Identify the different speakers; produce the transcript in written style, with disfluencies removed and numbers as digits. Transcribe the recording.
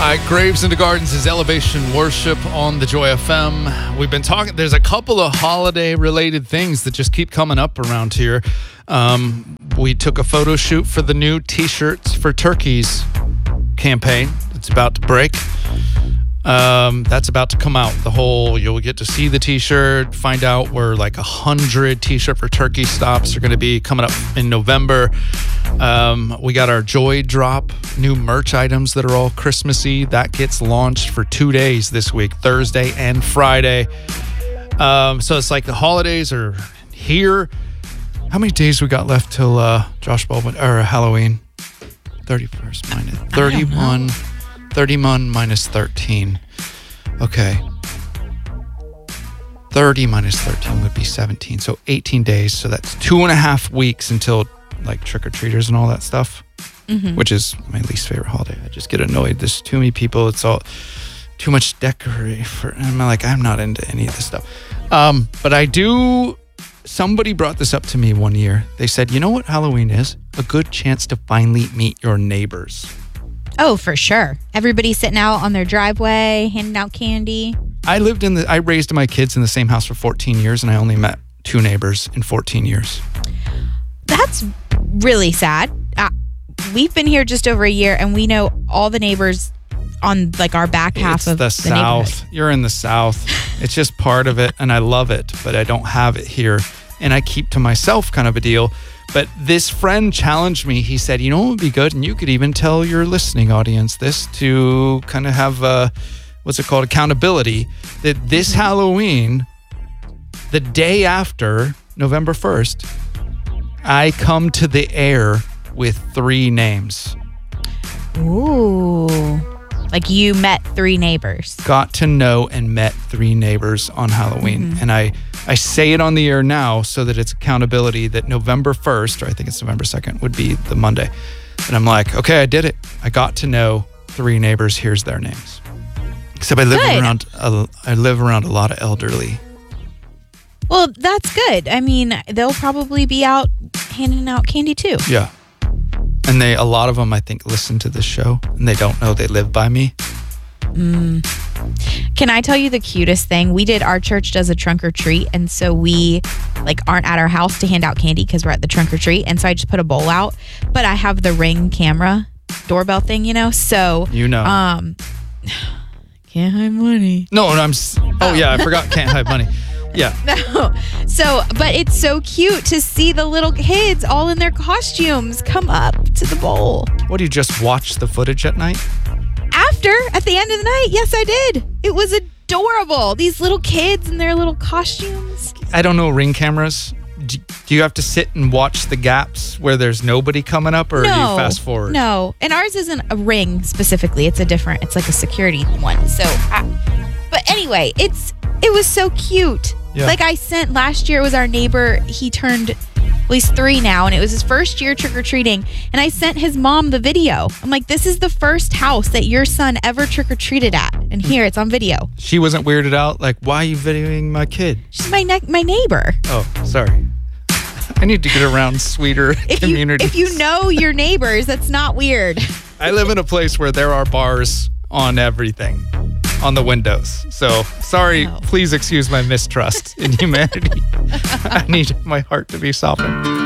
Speaker 1: All right, Graves into Gardens is Elevation Worship on the Joy FM. We've been talking, there's a couple of holiday-related things that just keep coming up around here. We took a photo shoot for the new T-Shirts for Turkeys campaign. It's about to break. That's about to come out. You'll get to see the T-shirt, find out where like 100 T-shirt for Turkey stops are going to be coming up in November. We got our Joy Drop, new merch items that are all Christmassy. That gets launched for 2 days this week, Thursday and Friday. So it's like the holidays are here. How many days we got left till Josh Baldwin or Halloween? 31st minus 31. 31 minus 13. Okay. 30 minus 13 would be 17. So 18 days. So that's 2.5 weeks until like trick-or-treaters and all that stuff, which is my least favorite holiday. I just get annoyed. There's too many people. It's all too much decorate for. And I'm not into any of this stuff. But I do. Somebody brought this up to me one year. They said, you know what Halloween is? A good chance to finally meet your neighbors.
Speaker 2: Oh, for sure. Everybody sitting out on their driveway, handing out candy.
Speaker 1: I raised my kids in the same house for 14 years, and I only met 2 neighbors in 14 years.
Speaker 2: That's really sad. We've been here just over a year, and we know all the neighbors on like our back half of the
Speaker 1: South. You're in the South. It's just part of it, and I love it, but I don't have it here, and I keep to myself kind of a deal. But this friend challenged me. He said, you know what would be good? And you could even tell your listening audience this to kind of have, accountability. That this Halloween, the day after November 1st, I come to the air with 3 names.
Speaker 2: Ooh. Like you met 3 neighbors.
Speaker 1: Got to know and met 3 neighbors on Halloween. And I say it on the air now so that it's accountability that November 1st, or I think it's November 2nd, would be the Monday. And I'm like, okay, I did it. I got to know 3 neighbors. Here's their names. Except I live around a lot of elderly.
Speaker 2: Well, that's good. I mean, they'll probably be out handing out candy too.
Speaker 1: Yeah. And a lot of them, I think, listen to this show and they don't know they live by me.
Speaker 2: Can I tell you the cutest thing? Our church does a trunk or treat. And so we aren't at our house to hand out candy because we're at the trunk or treat. And so I just put a bowl out, but I have the Ring camera doorbell thing, so. Can't hide money.
Speaker 1: No, I forgot can't hide money. Yeah.
Speaker 2: No. So, but it's so cute to see the little kids all in their costumes come up to the bowl.
Speaker 1: What, do you just watch the footage at night?
Speaker 2: At the end of the night, yes, I did. It was adorable. These little kids in their little costumes.
Speaker 1: I don't know Ring cameras. Do you have to sit and watch the gaps where there's nobody coming up, or do you fast forward?
Speaker 2: No. And ours isn't a Ring specifically. It's like a security one. So, but anyway, it was so cute. Yeah. Like I sent last year, it was our neighbor. He turned, he's 3 now, and it was his first year trick-or-treating. And I sent his mom the video. I'm like, this is the first house that your son ever trick-or-treated at. And here, it's on video.
Speaker 1: She wasn't weirded out? Like, why are you videoing my kid?
Speaker 2: She's my neighbor.
Speaker 1: Oh, sorry. I need to get around sweeter communities.
Speaker 2: If you know your neighbors, that's not weird.
Speaker 1: I live in a place where there are bars on everything. On the windows. So, sorry, Please excuse my mistrust in humanity. I need my heart to be softened.